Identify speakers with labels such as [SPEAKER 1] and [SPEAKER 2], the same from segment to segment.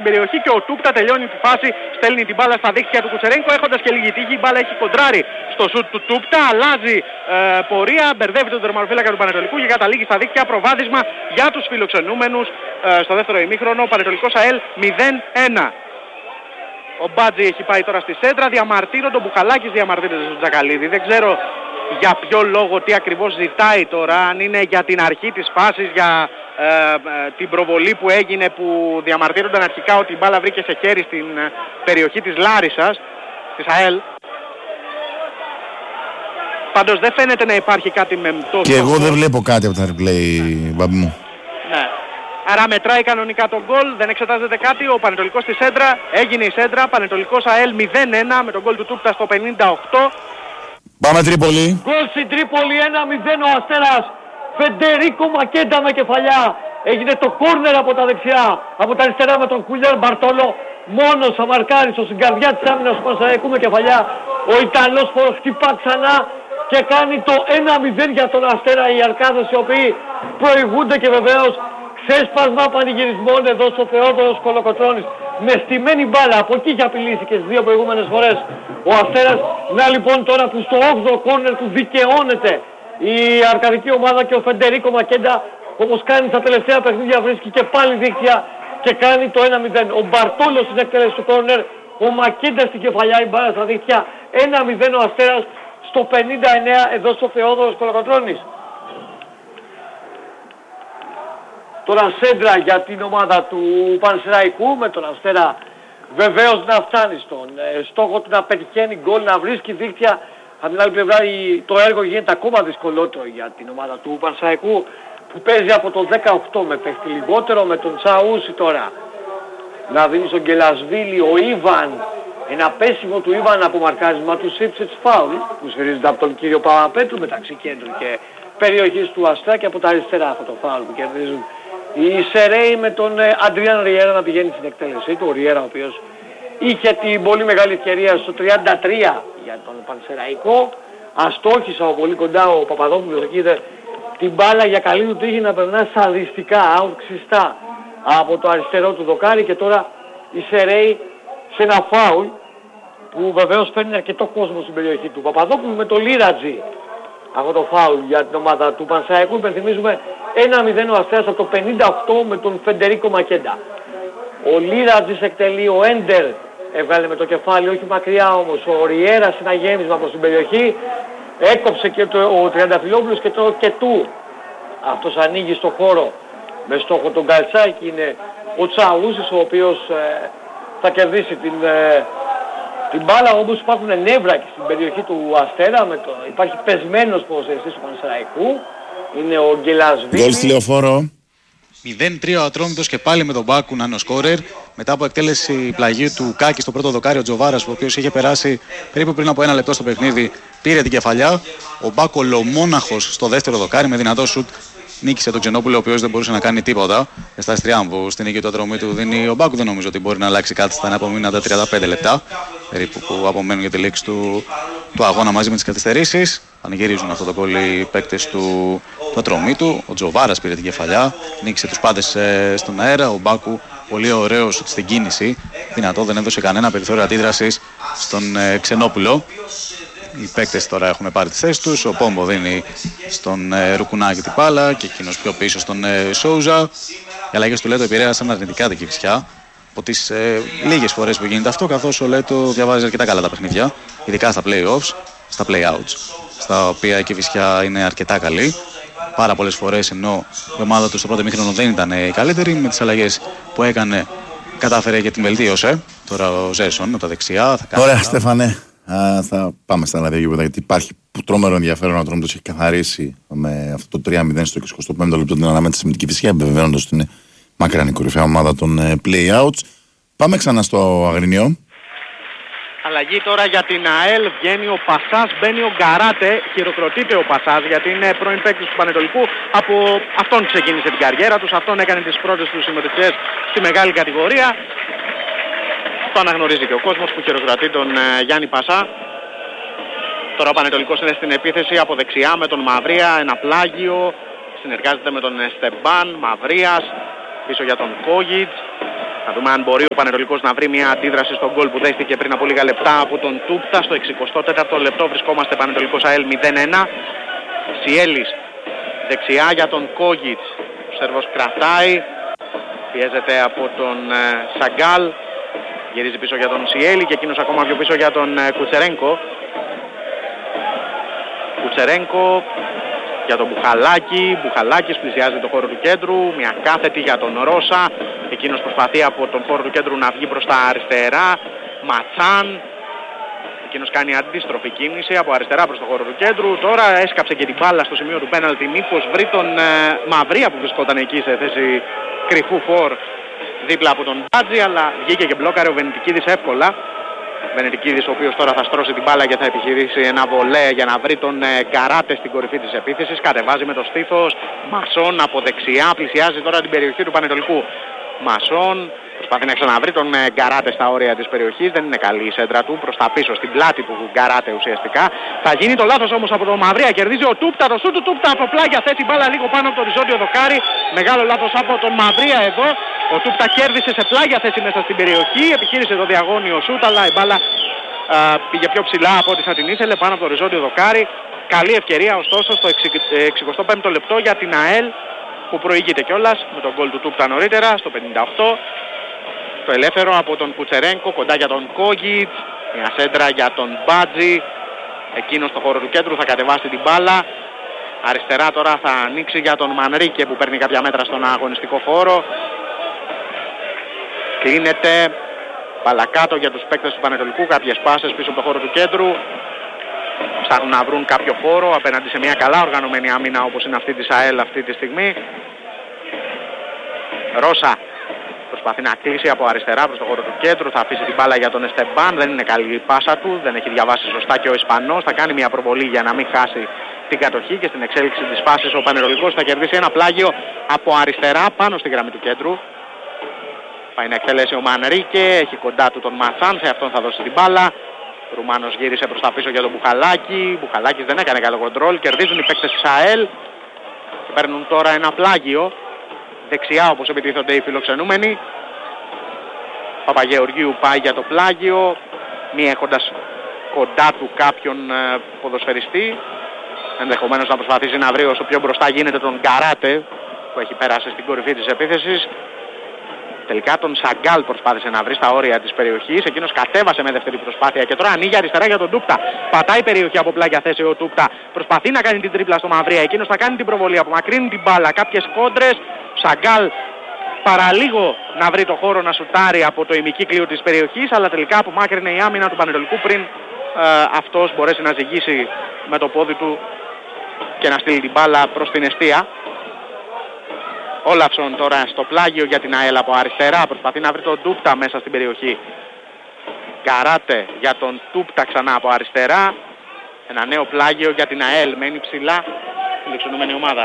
[SPEAKER 1] στην περιοχή και ο Τούπτα τελειώνει τη φάση, στέλνει την μπάλα στα δίχτυα του Κουτσερένκο, έχοντας και λίγη τύχη. Η μπάλα έχει κοντράρει στο σουτ του Τούπτα, αλλάζει πορεία, μπερδεύει τον τερματοφύλακα του Πανετολικού και καταλήγει στα δίχτυα. Προβάδισμα για τους φιλοξενούμενους στο δεύτερο ημίχρονο. Πανετολικός ΑΕΛ 0-1. Ο Μπάτζη έχει πάει τώρα στη σέντρα, διαμαρτύρονται, ο Μπουχαλάκης διαμαρτύρεται στον Τζακαλίδη. Δεν ξέρω για ποιο λόγο, τι ακριβώς ζητάει τώρα, αν είναι για την αρχή της φάσης, για την προβολή που έγινε, που διαμαρτύρονταν αρχικά ότι η μπάλα βρήκε σε χέρι στην περιοχή της Λάρισσας, της ΑΕΛ. Πάντως δεν φαίνεται να υπάρχει κάτι μεμπτό.
[SPEAKER 2] Και εγώ δεν βλέπω κάτι από τα replay, μπαμπή μου.
[SPEAKER 1] Ναι. Άρα μετράει κανονικά τον γκολ, δεν εξετάζεται κάτι. Ο Πανετολικός στη σέντρα, έγινε η σέντρα. Πανετολικός ΑΕΛ 0-1 με τον γκολ του Τούπτα στο 58.
[SPEAKER 2] Πάμε Τρίπολη.
[SPEAKER 3] Γκολ στην Τρίπολη, 1-0 ο Αστέρας. Φεντερίκο Μακέντα με κεφαλιά. Έγινε το κόρνερ από τα δεξιά, από τα αριστερά με τον Κουλιέρ Μπαρτόλο. Μόνος αμαρκάριστος στην καρδιά της άμυνας του Πανσεραϊκού με κεφαλιά. Ο Ιταλός χτυπά ξανά και κάνει το 1-0 για τον Αστέρα. Οι Αρκάδες οι οποίοι προηγούνται και βεβαίως ξέσπασμα πανηγυρισμών εδώ στο Θεόδωρος Κολοκοτρώνης. Με στημένη μπάλα, από εκεί είχε απειλήσει και στις δύο προηγούμενες φορές ο Αστέρας. Να λοιπόν τώρα που στο 8ο κόρνερ του δικαιώνεται η αρκαδική ομάδα και ο Φεντερίκο Μακέντα, όπως κάνει στα τελευταία παιχνίδια, βρίσκει και πάλι δίκτυα και κάνει το 1-0. Ο Μπαρτόλος στην εκτέλεση του κόρνερ, ο Μακέντα στην κεφαλιά, η μπάλα στα δίκτυα. 1-0 ο Αστέρας στο 59 εδώ στο Θεόδωρος Κολοκοτρώνης. Τώρα σέντρα για την ομάδα του Πανσεραϊκού με τον Αστέρα βεβαίως να φτάνει στον στόχο του, να πετυχαίνει γκολ, να βρίσκει δίκτυα. Από την άλλη πλευρά το έργο γίνεται ακόμα δυσκολότερο για την ομάδα του Πανσεραϊκού που παίζει από το 18 με παίχτη λιγότερο, με τον Τσαούσι τώρα να δίνει στον Γκελασβίλη. Ο Ιβαν, ένα πέσιμο του Ιβαν από μαρκάρισμα του Σίψετς φάουλ που σφυρίζεται από τον κύριο Παπαπέτρου μεταξύ κέντρου και περιοχής του Αστέρα, και από τα αριστερά αυτό το φάουλ που κερδίζουν η Σερέι με τον Αντριάν Ριέρα να πηγαίνει στην εκτέλεσή του. Ο Ριέρα ο οποίος είχε την πολύ μεγάλη ευκαιρία στο 33 για τον Πανσεραϊκό. Αστόχησε από πολύ κοντά ο Παπαδόπουλος, εκεί είδε την μπάλα για καλή του τύχη να περνά σαδιστικά, ξιστά από το αριστερό του δοκάρι, και τώρα η Σερέι σε ένα φάουλ που βεβαίως φέρνει αρκετό κόσμο στην περιοχή του Παπαδόπουλου με το Λίρατζι. Αυτό το φάουλ για την ομάδα του Πανσεραϊκού. Υπενθυμίζουμε 1-0 ο Αστέρας από το 58 με τον Φεντερίκο Μακέντα. Ο Λίρατζης εκτελεί, ο Έντερ έβγαλε με το κεφάλι, όχι μακριά όμως. Ο Ριέρα σε ένα γέμισμα προς την περιοχή. Έκοψε και ο Τριανταφυλόπουλος και το και του. Αυτός ανοίγει στο χώρο με στόχο τον Καλτσάκη. Είναι ο Τσαούσης ο οποίος θα κερδίσει την μπάλα, όμως υπάρχουν νεύρα και στην περιοχή του Αστέρα. Υπάρχει πεσμένος ποδοσφαιριστής του Πανσεραϊκού. Είναι ο Γκελασβίλη.
[SPEAKER 2] Γκολ στη Λεωφόρο.
[SPEAKER 4] 0-3 ο Ατρόμητος και πάλι με τον Μπάκου να είναι ο σκόρερ. Μετά από εκτέλεση πλαγίου του Κάκη στο πρώτο δοκάρι, ο Τζοβάρας, ο οποίος είχε περάσει περίπου πριν από 1 λεπτό στο παιχνίδι, πήρε την κεφαλιά. Ο Μπάκου ολομόναχος στο δεύτερο δοκάρι με δυνατό σουτ νίκησε τον Ξενόπουλο, ο οποίος δεν μπορούσε να κάνει τίποτα. Στα Εστριάμβου στην νίκη του Ατρομήτου δίνει ο Μπάκου. Δεν νομίζω ότι μπορεί να αλλάξει κάτι στα επόμενα 35 λεπτά περίπου που απομένουν για τη λήξη του αγώνα μαζί με τις καθυστερήσεις. Πανηγυρίζουν αυτό το γκολ οι παίκτες του Ατρομήτου. Ο Τζοβάρας πήρε την κεφαλιά, νίκησε τους πάντες στον αέρα. Ο Μπάκου πολύ ωραίος στην κίνηση, δυνατό, δεν έδωσε κανένα περιθώριο αντίδρασης στον Ξενόπουλο. Οι παίκτες τώρα έχουν πάρει τις θέσεις τους. Ο Πόμπο δίνει στον Ρουκουνάκη την μπάλα και εκείνος πιο πίσω στον Σόουζα. Οι αλλαγές του Λέτο επηρέασαν αρνητικά την Κηφισιά από τις λίγες φορές που γίνεται αυτό, καθώς ο Λέτο διαβάζει αρκετά καλά τα παιχνίδια, ειδικά στα play-offs, στα play-outs, στα οποία η Κηφισιά είναι αρκετά καλή. Πάρα πολλές φορές, ενώ η ομάδα του στο πρώτο ημίχρονο δεν ήταν η καλύτερη, με τις αλλαγές που έκανε κατάφερε και την βελτίωσε. Τώρα ο Ζέσον από τα δεξιά θα κάνει.
[SPEAKER 2] Ωραία, Στέφανε. Θα πάμε στα άλλα γήπεδα, γιατί υπάρχει τρόμερο ενδιαφέρον. Ο Ατρόμητος έχει καθαρίσει με αυτό το 3-0 στο 25ο λεπτό την αναμέτρηση με την Κηφισιά, επιβεβαιώνοντας ότι είναι μακράν η κορυφαία ομάδα των play-outs. Πάμε ξανά στο Αγρινιό.
[SPEAKER 1] Αλλαγή τώρα για την ΑΕΛ, βγαίνει ο Πασάς, μπαίνει ο Γκαράτε, χειροκροτείται ο Πασάς γιατί είναι πρώην παίκτης του Πανετολικού. Από αυτόν ξεκίνησε την καριέρα τους, αυτόν έκανε τις πρώτες του συμμετοχές στη μεγάλη κατηγορία. Το αναγνωρίζει και ο κόσμος που χειροκροτεί τον Γιάννη Πασά. Τώρα ο Πανετολικός είναι στην επίθεση από δεξιά με τον Μαυρία, ένα πλάγιο. Συνεργάζεται με τον Στεμπάν, Μαυρίας, πίσω για τον Κόγιτς. Θα δούμε αν μπορεί ο Πανετολικός να βρει μια αντίδραση στον γκολ που δέχτηκε πριν από λίγα λεπτά από τον Τούπτα. Στο 64ο λεπτό βρισκόμαστε Πανετολικός ΑΕΛ 0-1. Σιέλης δεξιά για τον Κόγιτς. Ο Σέρβος κρατάει. Πιέζεται από τον Σαγκάλ. Γυρίζει πίσω για τον Σιέλη και εκείνος ακόμα πιο πίσω για τον Κουτσερένκο. Κουτσερένκο για τον Μπουχαλάκη. Μπουχαλάκης πλησιάζει το χώρο του κέντρου. Μια κάθετη για τον Ρώσα. Εκείνος προσπαθεί από τον χώρο του κέντρου να βγει προς τα αριστερά. Ματσάν. Εκείνος κάνει αντίστροφη κίνηση από αριστερά προς το χώρο του κέντρου. Τώρα έσκαψε και την μπάλα στο σημείο του πέναλτι. Μήπως βρει τον Μαυρία που βρισκόταν εκεί σε θέση κρυφού φορ δίπλα από τον Μπάτζη, αλλά βγήκε και μπλόκαρε ο Βενετικίδης εύκολα. Βενετικίδης ο οποίος τώρα θα στρώσει την μπάλα και θα επιχειρήσει ένα βολέ για να βρει τον Καράτε στην κορυφή της επίθεσης. Κατεβάζει με το στήθος. Μασόν από δεξιά πλησιάζει τώρα την περιοχή του Πανετολικού. Μασόν προσπαθεί να ξαναβρει τον Γκαράτε στα όρια της περιοχής. Δεν είναι καλή η σέντρα του προς τα πίσω, στην πλάτη του Γκαράτε ουσιαστικά. Θα γίνει το λάθος όμως από τον Μαυρία. Κερδίζει ο Τούπτα. Το σούτ του Τούπτα από πλάγια θέση μπάλα λίγο πάνω από το οριζόντιο δοκάρι. Μεγάλο λάθος από τον Μαυρία εδώ. Ο Τούπτα κέρδισε σε πλάγια θέση μέσα στην περιοχή. Επιχείρησε το διαγώνιο σούτ, αλλά η μπάλα πήγε πιο ψηλά από ό,τι θα την ήθελε πάνω από το οριζόντιο δοκάρι. Καλή ευκαιρία ωστόσο στο 65ο λεπτό για την ΑΕΛ που προηγείται κιόλας με τον γκολ του Τούπτα νωρίτερα στο 58. Το ελεύθερο από τον Κουτσερένκο κοντά για τον Κόγιτς. Μια σέντρα για τον Μπάτζη. Εκείνος στο χώρο του κέντρου θα κατεβάσει την μπάλα. Αριστερά τώρα θα ανοίξει για τον Μανρίκε που παίρνει κάποια μέτρα στον αγωνιστικό χώρο. Κλείνεται. Μπάλα κάτω για τους παίκτες του Πανετολικού. Κάποιες πάσες πίσω από το χώρο του κέντρου. Ψάχνουν να βρουν κάποιο χώρο απέναντι σε μια καλά οργανωμένη άμυνα όπως είναι αυτή της ΑΕΛ αυτή τη στιγμή. Ρώσα προσπαθεί να κλείσει από αριστερά προς το χώρο του κέντρου. Θα αφήσει την μπάλα για τον Εστεμπάν. Δεν είναι καλή η πάσα του. Δεν έχει διαβάσει σωστά και ο Ισπανός. Θα κάνει μια προβολή για να μην χάσει την κατοχή και στην εξέλιξη της φάσης ο Πανετολικός θα κερδίσει ένα πλάγιο από αριστερά πάνω στη γραμμή του κέντρου. Πάει να εκτελέσει ο Μανρίκε. Έχει κοντά του τον Ματσάν. Σε αυτόν θα δώσει την μπάλα. Ρουμάνος γύρισε προς τα πίσω για τον Μπουχαλάκη. Μπουχαλάκης δεν έκανε καλό κοντρόλ. Κερδίζουν οι παίκτες της ΑΕΛ και παίρνουν τώρα ένα πλάγιο. Δεξιά όπως επιτίθονται οι φιλοξενούμενοι. Παπαγεωργίου πάει για το πλάγιο, μη έχοντας κοντά του κάποιον ποδοσφαιριστή. Ενδεχομένως να προσπαθήσει να βρει όσο πιο μπροστά γίνεται τον Γκαράτε που έχει περάσει στην κορυφή της επίθεσης. Τελικά τον Σαγκάλ προσπάθησε να βρει στα όρια της περιοχής. Εκείνος κατέβασε με δεύτερη προσπάθεια και τώρα ανοίγει αριστερά για τον Τούπτα. Πατάει περιοχή από πλάγια θέση ο Τούπτα. Προσπαθεί να κάνει την τρίπλα στο Μαυρία. Εκείνος θα κάνει την προβολή, απομακρύνει την μπάλα. Κάποιες κόντρες. Σαγκάλ παραλίγο να βρει το χώρο να σουτάρει από το ημικύκλιο της περιοχής, αλλά τελικά απομάκρυνε η άμυνα του Πανετολικού πριν αυτός μπορέσει να ζυγίσει με το πόδι του και να στείλει την μπάλα προς την εστία. Όλαυσον τώρα στο πλάγιο για την ΑΕΛ από αριστερά. Προσπαθεί να βρει τον Τούπτα μέσα στην περιοχή. Καράτε για τον Τούπτα ξανά από αριστερά. Ένα νέο πλάγιο για την ΑΕΛ. Μένει ψηλά η φιλοξενούμενη ομάδα.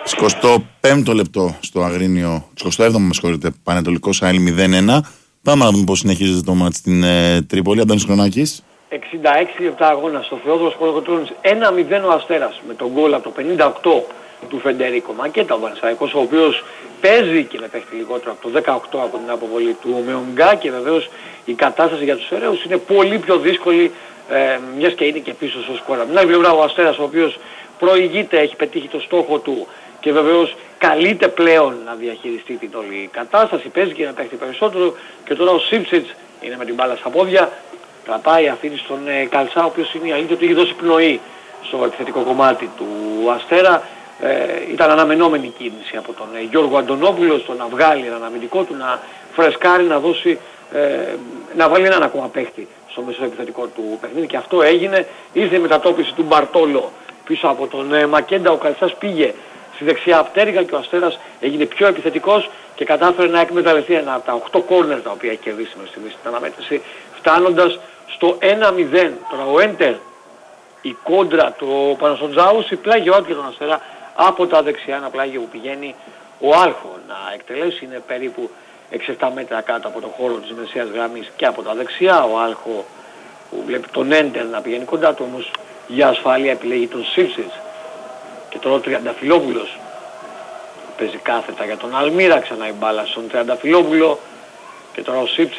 [SPEAKER 2] 25ο λεπτό στο Αγρίνιο. 27ο με συγχωρείτε. Πανετολικός ΑΕΛ 0-1. Πάμε να δούμε πώς συνεχίζεται το μάτς στην Τρίπολη. Αντώνης Χρονάκης.
[SPEAKER 3] 66 λεπτά αγώνα στο Θεόδωρος Κολοκοτρώνης. 1-0 ο Αστέρας με τον γκολ από το 58 του Φεντερίκο Μακέτα, ο Πανσεραϊκός, ο οποίος παίζει και με παίχτη λιγότερο από το 18 από την αποβολή του Ομεονγκά, και βεβαίως η κατάσταση για τους Εραίους είναι πολύ πιο δύσκολη, μιας και είναι και πίσω στο σκορ. Μια πλευρά ο Αστέρας, ο οποίος προηγείται, έχει πετύχει το στόχο του και βεβαίως καλείται πλέον να διαχειριστεί την όλη κατάσταση, παίζει και να παίχτη περισσότερο, και τώρα ο Σίψιτς είναι με την μπάλα στα πόδια, κρατάει, αφήνει στον Καλσά, ο οποίος είναι η αλήθεια ότι έχει δώσει πνοή στο επιθετικό κομμάτι του Αστέρα. Ήταν αναμενόμενη κίνηση από τον Γιώργο Αντωνόπουλο στο να βγάλει έναν αμυντικό του, να φρεσκάρει, να δώσει, να βάλει έναν ακόμα παίχτη στο μεσαίο επιθετικό του παιχνίδι, και αυτό έγινε. Ήρθε η μετατόπιση του Μπαρτόλο πίσω από τον Μακέντα, ο Καλτσάς πήγε στη δεξιά πτέρυγα και ο Αστέρας έγινε πιο επιθετικός και κατάφερε να εκμεταλλευτεί ένα από τα 8 κόρνερ τα οποία έχει κερδίσει μέχρι στιγμής στην αναμέτρηση, φτάνοντας στο 1-0. Τώρα ο Έντερ, η κόντρα του Πανασοντζάους, η πλάγιο out για τον Αστέρα από τα δεξιά, ένα πλάγιο που πηγαίνει ο Άλχο να εκτελέσει, είναι περίπου 6-7 μέτρα κάτω από το χώρο της μεσαίας γραμμής και από τα δεξιά. Ο Άλχο που βλέπει τον Έντερ να πηγαίνει κοντά του, όμως για ασφάλεια επιλέγει τον Σίψιτς. Και τώρα ο Τριανταφυλόπουλος παίζει κάθετα για τον Αλμύρα, ξανά η μπάλα στον Τριανταφυλόπουλο, Και τώρα ο Σίψ